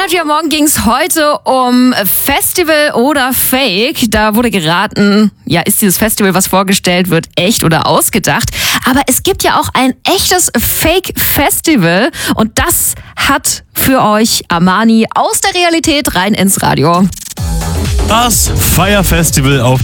Energy am Morgen ging es heute um Festival oder Fake. Da wurde geraten, ja, ist dieses Festival, was vorgestellt wird, echt oder ausgedacht? Aber es gibt ja auch ein echtes Fake-Festival und das hat für euch Armani aus der Realität rein ins Radio. Das Fire Festival auf